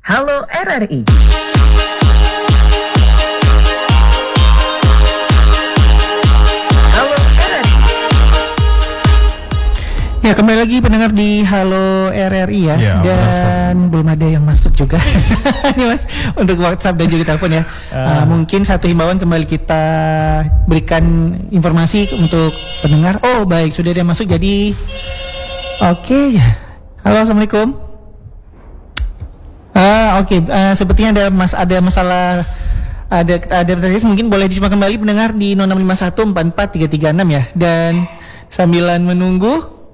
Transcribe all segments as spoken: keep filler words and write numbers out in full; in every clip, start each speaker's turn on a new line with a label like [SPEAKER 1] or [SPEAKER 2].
[SPEAKER 1] Halo R R I. Halo R R I.
[SPEAKER 2] Ya, kembali lagi pendengar di Halo R R I ya,
[SPEAKER 3] ya
[SPEAKER 2] dan belum ada yang masuk juga ini Mas, untuk WhatsApp dan juga telepon ya. uh. Uh, mungkin satu himbauan kembali kita berikan informasi untuk pendengar. Oh baik, sudah ada yang masuk, jadi oke. Okay. Halo, assalamualaikum. Ah oke, okay. uh, sepertinya ada mas ada masalah, ada ada terus, mungkin boleh dicuma kembali pendengar di nol enam lima satu empat empat tiga tiga enam ya. Dan sambilan menunggu,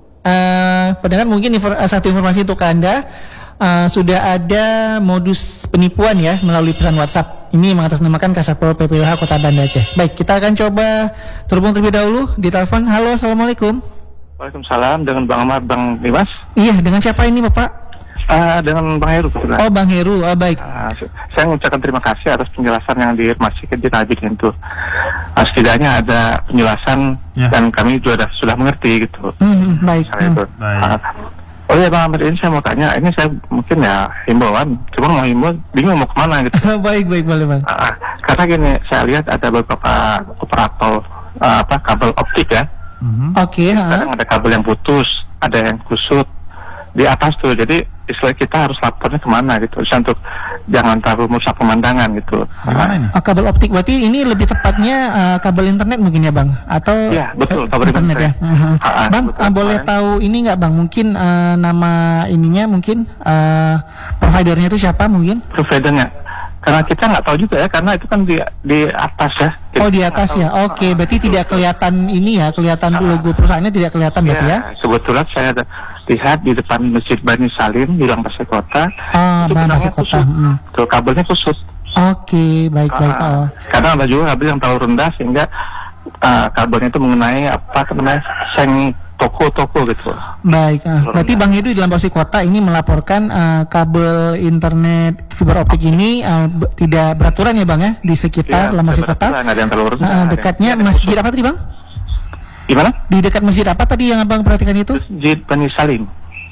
[SPEAKER 2] uh, pendengar mungkin infor, uh, satu informasi untuk Anda, uh, sudah ada modus penipuan ya melalui pesan WhatsApp. Ini mengatasnamakan Kasatpol P P L H Kota Banda Aceh. Baik, kita akan coba terhubung terlebih dahulu di telepon. Halo, assalamualaikum.
[SPEAKER 4] Waalaikumsalam, dengan Bang Ahmad, Bang Dimas.
[SPEAKER 2] Iya, dengan siapa ini Bapak?
[SPEAKER 4] Uh, dengan Bang Heru. Betul.
[SPEAKER 2] Oh Bang Heru, oh, baik.
[SPEAKER 4] Uh, saya mengucapkan terima kasih atas penjelasan yang diinformasikan di Najib itu. Uh, setidaknya ada penjelasan ya, dan kami juga sudah mengerti gitu.
[SPEAKER 2] Hmm, baik.
[SPEAKER 4] Hmm. Itu.
[SPEAKER 3] baik.
[SPEAKER 4] Uh, oh ya Bang Ahmad, ini saya mau tanya, ini saya mungkin ya himbauan, cuma mau himbau bingung mau kemana gitu.
[SPEAKER 2] baik baik boleh Bang.
[SPEAKER 4] Uh, karena gini, saya lihat ada beberapa operator uh, apa kabel optik ya.
[SPEAKER 3] Mm-hmm.
[SPEAKER 2] Oke. Okay,
[SPEAKER 4] kadang ada kabel yang putus, ada yang kusut di atas tuh, jadi istilah kita harus lapornya kemana gitu, bisa untuk jangan terlalu merusak pemandangan gitu.
[SPEAKER 3] Gimana ini?
[SPEAKER 2] Uh, kabel optik berarti ini lebih tepatnya uh, kabel internet mungkin ya Bang, atau?
[SPEAKER 4] Iya betul, kabel
[SPEAKER 2] internet, internet ya. Uh-huh.
[SPEAKER 4] uh,
[SPEAKER 2] Bang
[SPEAKER 4] betul,
[SPEAKER 2] uh, boleh tahu ini nggak Bang, mungkin uh, nama ininya mungkin uh, providernya itu siapa mungkin?
[SPEAKER 4] Providernya, karena kita nggak tahu juga ya, karena itu kan di di atas ya.
[SPEAKER 2] Oh di atas ya, oke. Okay, berarti uh, tidak kelihatan ini ya, kelihatan uh, logo perusahaannya tidak kelihatan berarti ya?
[SPEAKER 4] Kebetulan saya ada lihat di depan Masjid Bani Salim di Lang Pasir Kota.
[SPEAKER 2] Ah, Bang Pasir Kota. Hmm.
[SPEAKER 4] Tuh kabelnya khusus.
[SPEAKER 2] Oke, okay, baik baik.
[SPEAKER 4] Uh,
[SPEAKER 2] oh.
[SPEAKER 4] Kadang ada juga kabel yang terlalu rendah sehingga uh, kabelnya itu mengenai apa namanya seng toko-toko gitu.
[SPEAKER 2] Baik, uh, berarti Bang Hedu di Lang Pasir Kota ini melaporkan uh, kabel internet fiber optik ini uh, b- tidak beraturan ya Bang ya di sekitar
[SPEAKER 4] ya,
[SPEAKER 2] Lang Pasir Kota.
[SPEAKER 4] Ada yang terlalu rendah.
[SPEAKER 2] Uh, dekatnya
[SPEAKER 4] yang,
[SPEAKER 2] masjid apa tadi Bang?
[SPEAKER 4] Gimana?
[SPEAKER 2] Di dekat masjid apa tadi yang Abang perhatikan itu?
[SPEAKER 4] Masjid Bani Salim.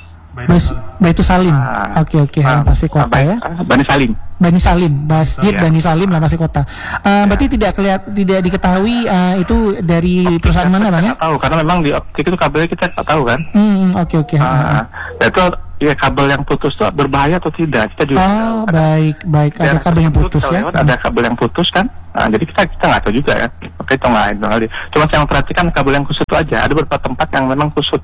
[SPEAKER 2] Mas, Baitul Salim. Oke
[SPEAKER 4] Ah,
[SPEAKER 2] oke,
[SPEAKER 4] ah,
[SPEAKER 2] Lang Pasir Kota
[SPEAKER 4] ah,
[SPEAKER 2] ya.
[SPEAKER 4] ah, Bani Salim.
[SPEAKER 2] Bani Salim, Masjid
[SPEAKER 4] Iya.
[SPEAKER 2] Bani Salim Lang Pasir Kota. Uh, berarti tidak kelihat, tidak diketahui uh, itu dari
[SPEAKER 4] Optik
[SPEAKER 2] perusahaan mana Bang ya?
[SPEAKER 4] Tahu, karena memang di optik itu kabelnya kita nggak tahu kan.
[SPEAKER 2] Hmm, oke oke.
[SPEAKER 4] Ah, itu ya kabel yang putus itu berbahaya atau tidak? Kita juga
[SPEAKER 2] Oh
[SPEAKER 4] tahu, kan.
[SPEAKER 2] baik baik, ada
[SPEAKER 4] Daerah
[SPEAKER 2] kabel yang
[SPEAKER 4] tersebut
[SPEAKER 2] putus
[SPEAKER 4] kalau
[SPEAKER 2] ya.
[SPEAKER 4] lewat ada kabel yang putus kan. Nah, jadi kita kita nggak tahu juga ya. Oke, itu nggak ada. Cuma saya memperhatikan kabel yang kusut itu aja. Ada beberapa tempat yang memang kusut.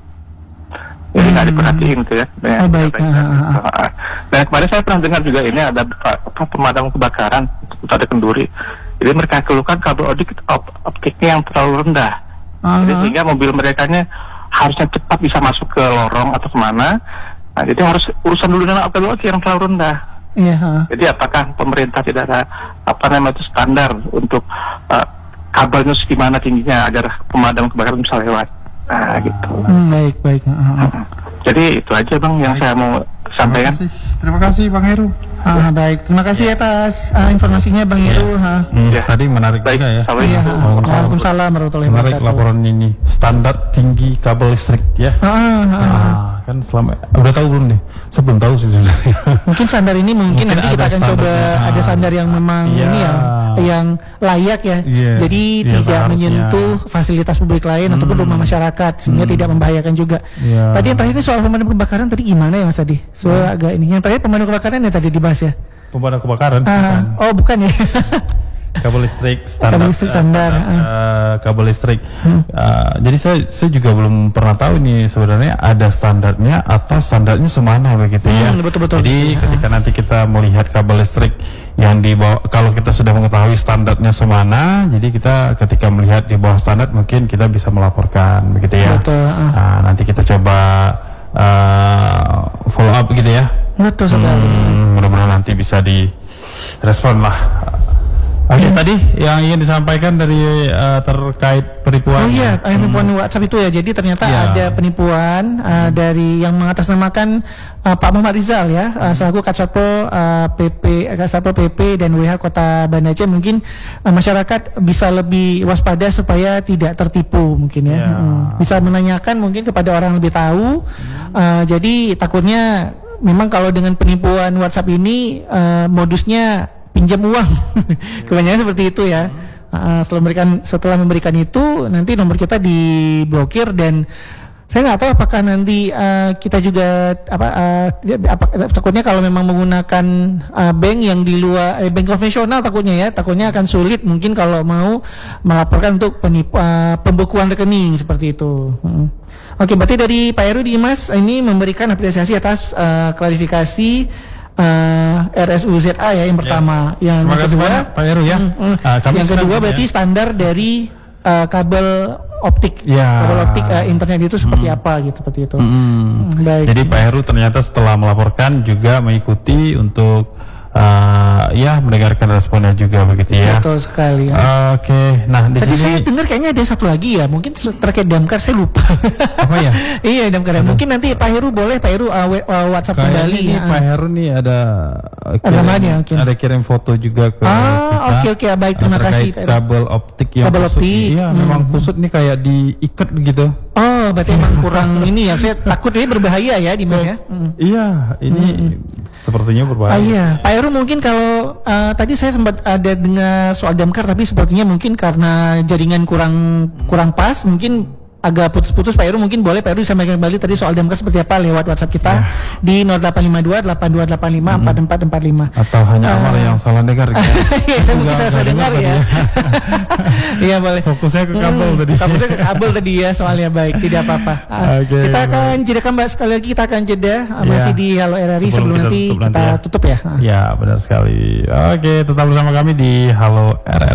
[SPEAKER 4] Jadi nggak
[SPEAKER 2] Hmm.
[SPEAKER 4] diperhatiin gitu ya. Ya,
[SPEAKER 2] Oh, baik.
[SPEAKER 4] ya,
[SPEAKER 2] Ah, ah,
[SPEAKER 4] ah. Dan kemarin saya pernah dengar juga ini ada apa, pemadam kebakaran, itu ada kenduri. Jadi mereka keluhkan kabel optik op, optiknya yang terlalu rendah.
[SPEAKER 2] Ah,
[SPEAKER 4] Jadi
[SPEAKER 2] ah.
[SPEAKER 4] sehingga mobil mereka harusnya cepat bisa masuk ke lorong atau kemana. Nah, jadi harus urusan dulu dengan kabel optik yang terlalu rendah.
[SPEAKER 2] Iya. ah.
[SPEAKER 4] Jadi apakah pemerintah tidak ada apa namanya itu standar untuk uh, kabelnya segimana tingginya agar pemadam kebakaran bisa lewat? Nah, gitu.
[SPEAKER 2] Hmm, baik baik. Ah, ah.
[SPEAKER 4] Jadi itu aja Bang yang saya mau sampaikan.
[SPEAKER 3] Terima kasih, terima kasih Bang Heru.
[SPEAKER 2] Ah, baik, terima kasih atas uh, informasinya Bang Heru. Ha.
[SPEAKER 3] Hmm,
[SPEAKER 4] Ya.
[SPEAKER 3] Tadi menarik
[SPEAKER 4] Baik,
[SPEAKER 3] juga ya.
[SPEAKER 2] Iya.
[SPEAKER 4] Assalamualaikum.
[SPEAKER 2] Waalaikumsalam warahmatullahi
[SPEAKER 3] Menarik
[SPEAKER 2] wabarakatuh.
[SPEAKER 3] laporan ini. Standar tinggi kabel listrik ya.
[SPEAKER 2] Ah, ah, ah.
[SPEAKER 3] Nah, kan selama udah tahu belum nih? Saya belum tahu sih sebenarnya.
[SPEAKER 2] Mungkin standar ini mungkin,
[SPEAKER 3] Mungkin
[SPEAKER 2] nanti kita
[SPEAKER 3] ada
[SPEAKER 2] akan coba
[SPEAKER 3] standarnya.
[SPEAKER 2] ada standar yang memang
[SPEAKER 3] Iya.
[SPEAKER 2] ini yang yang layak ya.
[SPEAKER 3] Iya.
[SPEAKER 2] Jadi
[SPEAKER 3] Iya,
[SPEAKER 2] tidak
[SPEAKER 3] seharusnya.
[SPEAKER 2] menyentuh fasilitas publik lain
[SPEAKER 3] Hmm.
[SPEAKER 2] ataupun rumah masyarakat sehingga
[SPEAKER 3] Hmm.
[SPEAKER 2] tidak membahayakan juga.
[SPEAKER 3] Iya.
[SPEAKER 2] Tadi yang terakhir ini soal pemadam kebakaran tadi gimana ya Mas Adi? Soal
[SPEAKER 3] Hmm.
[SPEAKER 2] agak ini. Yang terakhir pemadam kebakaran yang tadi dibahas ya.
[SPEAKER 3] Pemadam kebakaran.
[SPEAKER 2] Ah,
[SPEAKER 3] bukan.
[SPEAKER 2] oh bukan ya.
[SPEAKER 3] Kabel listrik standar.
[SPEAKER 2] Kabel listrik standar,
[SPEAKER 3] eh,
[SPEAKER 2] ah.
[SPEAKER 3] eh, kabel listrik.
[SPEAKER 2] Hmm.
[SPEAKER 3] Eh, jadi saya saya juga belum pernah tahu ini sebenarnya ada standarnya atau standarnya semana begitu ya.
[SPEAKER 2] Hmm, betul-betul.
[SPEAKER 3] Jadi
[SPEAKER 2] Ah.
[SPEAKER 3] ketika nanti kita melihat kabel listrik yang di bawah, kalau kita sudah mengetahui standarnya semana, jadi kita ketika melihat di bawah standar mungkin kita bisa melaporkan begitu ya.
[SPEAKER 2] Betul, ah.
[SPEAKER 3] Nah, nanti kita coba eh, follow up gitu ya.
[SPEAKER 2] Betul sekali.
[SPEAKER 3] Hmm, mudah-mudahan nanti bisa direspon lah. Oke, tadi yang ingin disampaikan dari uh, terkait penipuan.
[SPEAKER 2] Oh iya, ada penipuan WhatsApp itu ya. Jadi ternyata
[SPEAKER 3] Iya.
[SPEAKER 2] ada penipuan uh, dari yang mengatasnamakan uh, Pak Muhammad Rizal ya, uh, selaku Kasatpol uh, P P, Kasatpol P P dan W H Kota Banda Aceh. Mungkin uh, masyarakat bisa lebih waspada supaya tidak tertipu mungkin ya.
[SPEAKER 3] Iya.
[SPEAKER 2] Hmm. Bisa menanyakan mungkin kepada orang yang lebih tahu. Uh, jadi takutnya memang kalau dengan penipuan WhatsApp ini uh, modusnya pinjam uang, kebanyakan seperti itu ya. Uh, setelah memberikan setelah memberikan itu nanti nomor kita diblokir dan saya nggak tahu apakah nanti uh, kita juga apa, uh, apa takutnya kalau memang menggunakan uh, bank yang di luar eh, bank konvensional takutnya ya takutnya akan sulit mungkin kalau mau melaporkan untuk penipu, uh, pembekuan rekening seperti itu. Hmm. Oke, berarti dari Pak Heru Dimas ini memberikan apresiasi atas uh, klarifikasi uh, R S U Z A ya yang pertama.
[SPEAKER 3] Ya.
[SPEAKER 2] Yang
[SPEAKER 3] Terima kasih
[SPEAKER 2] kedua,
[SPEAKER 3] banyak Pak Heru ya.
[SPEAKER 2] Hmm, hmm.
[SPEAKER 3] Uh, kami
[SPEAKER 2] yang kedua
[SPEAKER 3] senang,
[SPEAKER 2] berarti
[SPEAKER 3] ya.
[SPEAKER 2] standar dari uh, kabel optik,
[SPEAKER 3] Ya.
[SPEAKER 2] kabel optik uh, internet itu seperti hmm. apa gitu, seperti itu.
[SPEAKER 3] Hmm.
[SPEAKER 2] Hmm, baik.
[SPEAKER 3] Jadi Pak Heru ternyata setelah melaporkan juga mengikuti untuk uh, ya mendengarkan responnya juga begitu ya.
[SPEAKER 2] Betul sekali. Ya.
[SPEAKER 3] Oke, nah di
[SPEAKER 2] Tadi
[SPEAKER 3] sini
[SPEAKER 2] saya dengar kayaknya ada satu lagi ya, mungkin se- terkait damkar saya lupa.
[SPEAKER 3] apa ya?
[SPEAKER 2] Iya damkar. Mungkin nanti Pak Heru boleh Pak Heru uh, we- uh, WhatsApp
[SPEAKER 3] Kayaknya
[SPEAKER 2] kembali.
[SPEAKER 3] nih
[SPEAKER 2] ya.
[SPEAKER 3] Pak Heru nih ada
[SPEAKER 2] Ada
[SPEAKER 3] kirim,
[SPEAKER 2] namanya, oke.
[SPEAKER 3] ada kirim foto juga ke
[SPEAKER 2] Ah,
[SPEAKER 3] kita.
[SPEAKER 2] oke, oke, baik, terima
[SPEAKER 3] uh, terkait
[SPEAKER 2] kasih, Pak Heru.
[SPEAKER 3] kabel optik yang
[SPEAKER 2] Kabel
[SPEAKER 3] kusut.
[SPEAKER 2] optik,
[SPEAKER 3] Iya,
[SPEAKER 2] hmm.
[SPEAKER 3] memang kusut nih kayak diikat gitu.
[SPEAKER 2] Oh, berarti emang kurang ini ya. Saya takut ini berbahaya ya, Dimas ya. Hmm.
[SPEAKER 3] Iya, ini sepertinya berbahaya.
[SPEAKER 2] Ah, iya, Pak Heru mungkin kalau uh, tadi saya sempat ada dengar soal damkar, tapi sepertinya mungkin karena jaringan kurang kurang pas, mungkin agak putus-putus. Pak Heru mungkin boleh Pak Heru disampaikan kembali tadi soal damkar seperti apa lewat WhatsApp kita
[SPEAKER 3] Ya.
[SPEAKER 2] di nol delapan lima dua delapan dua delapan lima empat empat empat lima.
[SPEAKER 3] Atau hanya
[SPEAKER 2] Ah.
[SPEAKER 3] Amar yang salah dengar. Ya.
[SPEAKER 2] Iya, saya mungkin salah dengar ya. Iya boleh.
[SPEAKER 3] Fokusnya ke kabel
[SPEAKER 2] Hmm,
[SPEAKER 3] tadi.
[SPEAKER 2] Fokusnya ke kabel tadi ya soalnya baik, tidak apa-apa. Ah,
[SPEAKER 3] Oke,
[SPEAKER 2] kita
[SPEAKER 3] baik.
[SPEAKER 2] akan jeda Mbak sekali lagi kita akan jeda ah, masih
[SPEAKER 3] Iya.
[SPEAKER 2] di Halo R R I
[SPEAKER 3] Sebelum
[SPEAKER 2] sebelum
[SPEAKER 3] kita
[SPEAKER 2] nanti
[SPEAKER 3] tutup
[SPEAKER 2] kita
[SPEAKER 3] nanti ya.
[SPEAKER 2] tutup ya. Ah.
[SPEAKER 3] Ya, benar sekali. Oke, tetap bersama kami di Halo R R I.